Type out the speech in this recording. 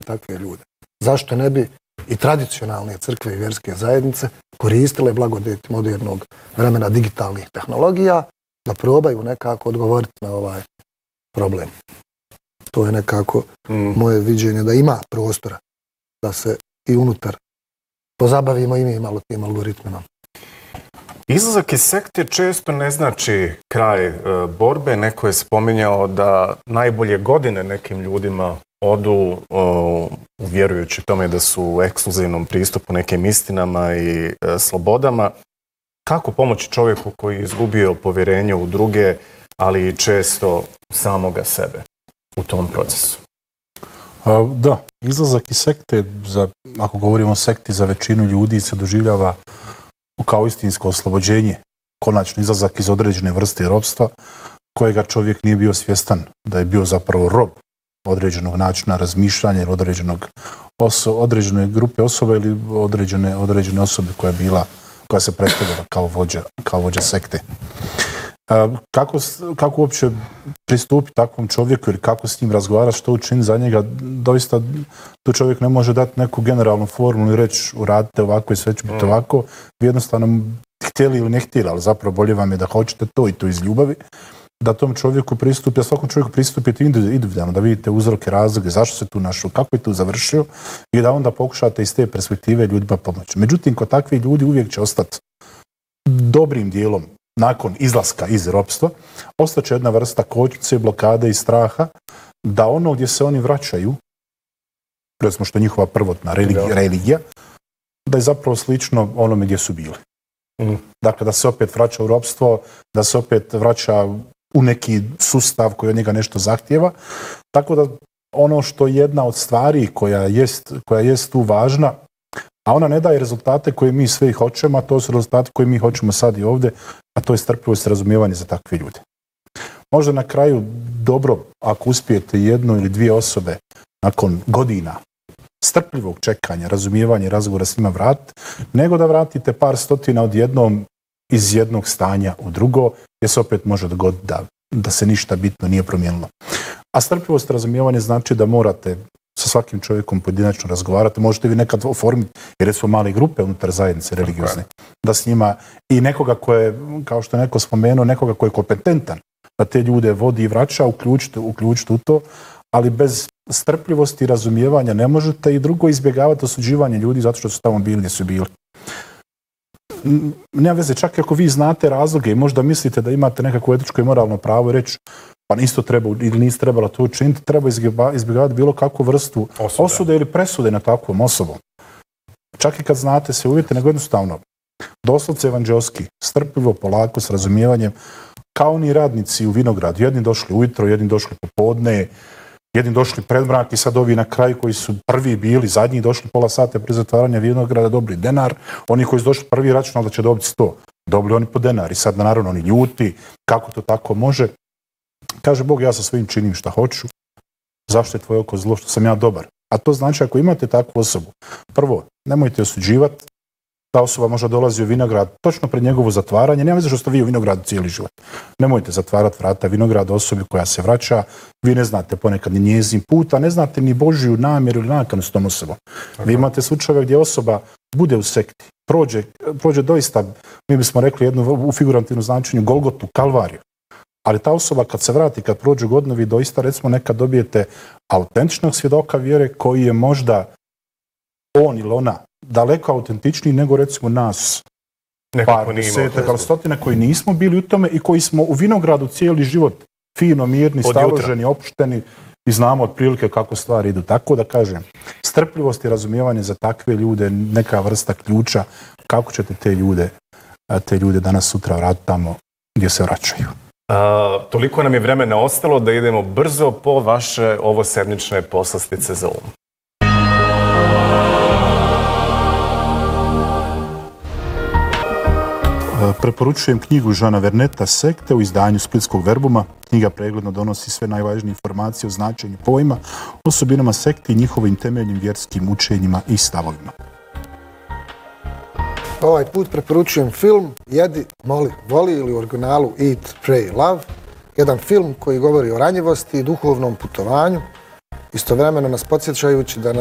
takve ljude. Zašto ne bi i tradicionalne crkve i vjerske zajednice koristile blagodeti modernog vremena digitalnih tehnologija da probaju nekako odgovoriti na ovaj problem. To je nekako moje viđenje da ima prostora da se i unutar pozabavimo i mi malo tim algoritmima. Izlazak iz sekte često ne znači kraj borbe. Neko je spominjao da najbolje godine nekim ljudima odu vjerujući tome da su u ekskluzivnom pristupu nekim istinama i slobodama. Kako pomoći čovjeku koji je izgubio povjerenje u druge, ali i često samoga sebe u tom procesu? Da, izlazak iz sekte, ako govorimo o sekti, za većinu ljudi se doživljava kao istinsko oslobođenje, konačno izlazak iz određene vrste ropstva, kojega čovjek nije bio svjestan da je bio zapravo rob određenog načina razmišljanja ili određene grupe osoba ili određene osobe koja se predstavljala kao vođa sekte. Kako uopće pristupiti takvom čovjeku ili kako s njim razgovarati, što učiniti za njega, doista tu čovjek ne može dati neku generalnu formulu i reći uradite ovako i sve će biti ovako. Vi jednostavno htjeli ili ne htjeli, ali zapravo bolje vam je da hoćete to i to iz ljubavi, da tom čovjeku pristupi, a svakom čovjeku pristupite individualno, da vidite uzroke, razloge, zašto se tu našao, kako je tu završio i da onda pokušate iz te perspektive ljudima pomoći. Međutim, kod takvih ljudi uvijek će ostati dobrim dijelom nakon izlaska iz ropstva, ostaće jedna vrsta kočnice, blokade i straha da ono gdje se oni vraćaju, recimo što je njihova prvotna religija, da je zapravo slično onome gdje su bili. Dakle, da se opet vraća u ropstvo, da se opet vraća u neki sustav koji od njega nešto zahtjeva. Tako da ono što je jedna od stvari koja jest tu važna, a ona ne daje rezultate koje mi sve hoćemo, a to su rezultate koje mi hoćemo sad i ovdje, a to je strpljivost i razumijevanje za takve ljude. Možda na kraju dobro ako uspijete jednu ili dvije osobe nakon godina strpljivog čekanja, razumijevanja i razgovora s njima vratiti, nego da vratite par stotina odjednom iz jednog stanja u drugo, jer se opet može dogoditi da se ništa bitno nije promijenilo. A strpljivost i razumijevanje znači da morate sa svakim čovjekom pojedinačno razgovarati. Možete vi nekad oformiti, jer su male grupe unutar zajednice religiozne, da s njima i nekoga koje, kao što je neko spomenuo, nekoga koji je kompetentan da te ljude vodi i vraća, uključiti u to, ali bez strpljivosti i razumijevanja ne možete i drugo izbjegavati osuđivanje ljudi zato što su tamo bili gdje su bili. Nema veze, čak ako vi znate razloge i možda mislite da imate nekako etičko i moralno pravo i reći pa isto treba ili nisi trebala to učiniti, treba izbjegavati bilo kakvu vrstu osude ili presude na takvom osobom. Čak i kad znate se uvjete, nego jednostavno doslovce evanđelski, strpljivo, polako, s razumijevanjem, kao oni radnici u vinogradu, jedni došli ujutro, jedni došli popodne, jedni došli pred mrak i sad ovi na kraju koji su prvi bili, zadnji došli pola sata prije zatvaranja vinograda, dobili denar, oni koji su došli prvi računali da će dobiti 100, dobili oni po denar i sad naravno oni ljuti, kako to tako može. Kaže Bog, ja sa svojim činim šta hoću, zašto je tvoje oko zlo, što sam ja dobar. A to znači ako imate takvu osobu, prvo, nemojte osuđivati, ta osoba možda dolazi u vinograd točno pred njegovo zatvaranje, nema veze što ste vi u vinogradu cijeli život. Nemojte zatvarati vrata vinograda osobi koja se vraća, vi ne znate ponekad ni njezin put, a ne znate ni Božju namjeru ili nakanu s tom osobom. Vi imate slučajeve gdje osoba bude u sekti, prođe doista, mi bismo rekli jednu u figurativnom značenju, Golgotu, Kalvariju. Ali ta osoba kad se vrati, kad prođu godinu, vi doista recimo nekad dobijete autentičnog svjedoka vjere koji je možda on ili ona daleko autentičniji nego recimo nas par desetak, ali stotina koji nismo bili u tome i koji smo u vinogradu cijeli život fino, mirni, staloženi, opušteni i znamo otprilike kako stvari idu. Tako da kažem, strpljivost i razumijevanje za takve ljude neka vrsta ključa kako ćete te ljude danas sutra vratiti tamo gdje se vraćaju. Toliko nam je vremena ostalo da idemo brzo po vaše ovosedmične poslastice za Preporučujem knjigu Žana Verneta Sekte u izdanju Splitskog Verbuma. Knjiga pregledno donosi sve najvažnije informacije o značenju pojma, osobinama sekte i njihovim temeljnim vjerskim učenjima i stavovima. Ovaj put preporučujem film Jedi, moli, voli ili u originalu Eat, Pray, Love. Jedan film koji govori o ranjivosti i duhovnom putovanju istovremeno nas podsjećajući da